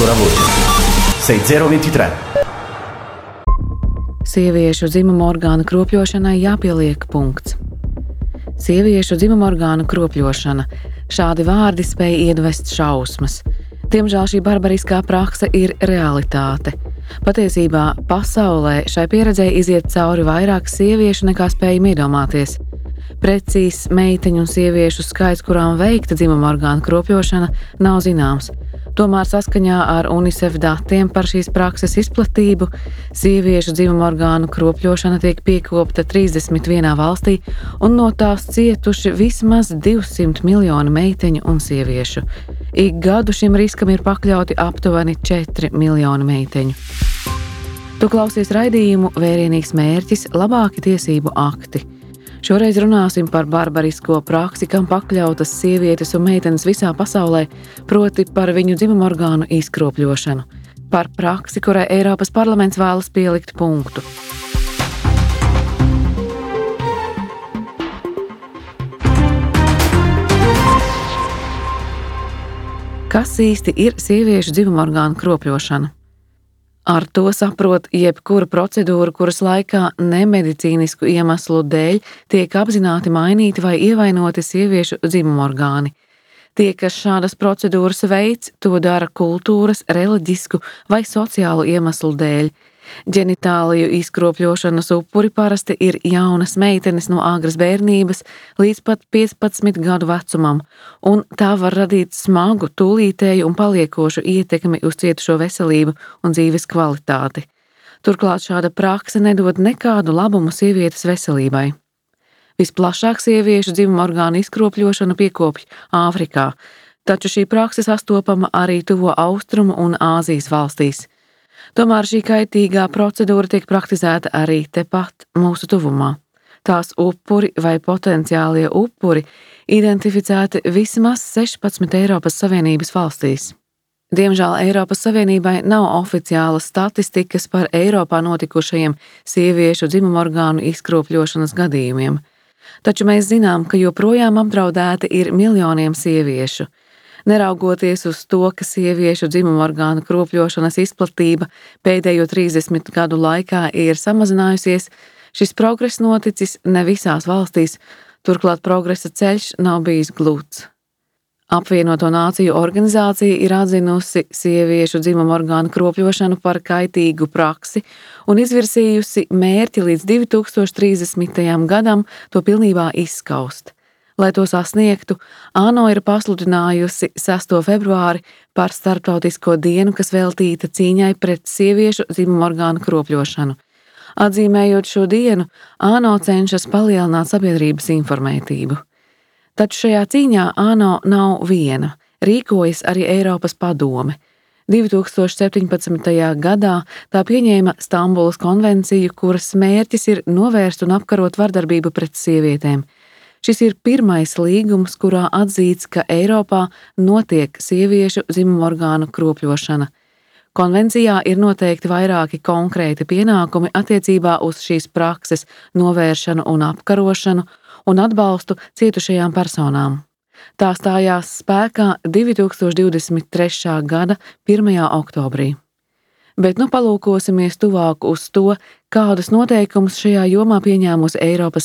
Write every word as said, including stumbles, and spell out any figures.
tua voce. sei zero due tre. Sieviešu dzimuma orgānu kropļošanai jāpieliek punkts. Sieviešu dzimuma orgānu kropļošana. Šādi vārdi spēj iedvest šausmas. Diemžēl šī barbariskā prakse ir realitāte. Patiesībā pasaulē šai pieredzei iziet cauri vairāk sieviešu nekā spējam iedomāties. Precīzs meiteņu un sieviešu skaits, kurām veikta dzimuma orgānu kropļošana, nav zināms. Tomēr saskaņā ar UNICEF datiem par šīs prakses izplatību, sieviešu dzimuma orgānu kropļošana tiek piekopta trīsdesmit vienā valstī un no tās cietuši vismaz divsimt miljoni meiteņu un sieviešu. Ik gadu šim riskam ir pakļauti aptuveni četri miljoni meiteņu. Tu klausies raidījumu Vērienīgs mērķis – labāki tiesību akti. Šoreiz runāsim par barbarisko praksi, kam pakļautas sievietes un meitenes visā pasaulē, proti par viņu dzimuma orgānu izkropļošanu. Par praksi, kurai Eiropas parlaments vēlas pielikt punktu. Kas īsti ir sieviešu dzimuma orgānu kropļošana? Ar to saprot jebkura procedūra, kuras laikā nemedicīnisku iemeslu dēļ tiek apzināti mainīti vai ievainoti sieviešu dzimuma orgāni. Tie, kas šādas procedūras veids, to dara kultūras, reliģisku vai sociālu iemeslu dēļ. Ģenitāliju izkropļošanas upuri parasti ir jaunas meitenes no agras bērnības līdz pat piecpadsmit gadu vecumam, un tā var radīt smagu, tūlītēju un paliekošu ietekmi uz cietušo veselību un dzīves kvalitāti. Turklāt šāda prakse nedod nekādu labumu sievietes veselībai. Visplašāk sieviešu dzimuma orgānu izkropļošanu piekopj Āfrikā, taču šī prakse sastopama arī Tuvo Austrumu un Āzijas valstīs. Tomēr šī kaitīgā procedūra tiek praktizēta arī tepat mūsu tuvumā. Tās upuri vai potenciālie upuri identificēti vismaz sešpadsmit Eiropas Savienības valstīs. Diemžēl Eiropas Savienībai nav oficiālas statistikas par Eiropā notikušajiem sieviešu dzimuma orgānu izkropļošanas gadījumiem. Taču mēs zinām, ka joprojām apdraudēti ir miljoniem sieviešu. Neraugoties uz to, ka sieviešu dzimuma orgānu kropļošanas izplatība pēdējo trīsdesmit gadu laikā ir samazinājusies, šis progress noticis ne visās valstīs, turklāt progresa ceļš nav bijis gluds. Apvienoto Nāciju organizācija ir atzinusi sieviešu dzimuma orgānu kropļošanu par kaitīgu praksi un izvirsījusi mērķi līdz divi tūkstoši trīsdesmitajam gadam to pilnībā izskaust. Lai to sasniegtu, ANO ir pasludinājusi sesto februāri par starptautisko dienu, kas veltīta cīņai pret sieviešu dzimuma orgānu kropļošanu. Atzīmējot šo dienu, ANO cenšas palielināt sabiedrības informētību. Taču šajā cīņā ANO nav viena, rīkojas arī Eiropas padome. divi tūkstoši septiņpadsmitajā gadā tā pieņēma Stambulas konvenciju, kuras mērķis ir novērst un apkarot vardarbību pret sievietēm. Šis ir pirmais līgums, kurā atzīts, ka Eiropā notiek sieviešu dzimuma orgānu kropļošana. Konvencijā ir noteikti vairāki konkrēti pienākumi attiecībā uz šīs prakses novēršanu un apkarošanu un atbalstu cietušajām personām. Tā stājās spēkā divi tūkstoši divdesmit trešā gada pirmajā oktobrī. Bet nu palūkosimies tuvāk uz to, kādus noteikumus šajā jomā pieņēmusi Eiropas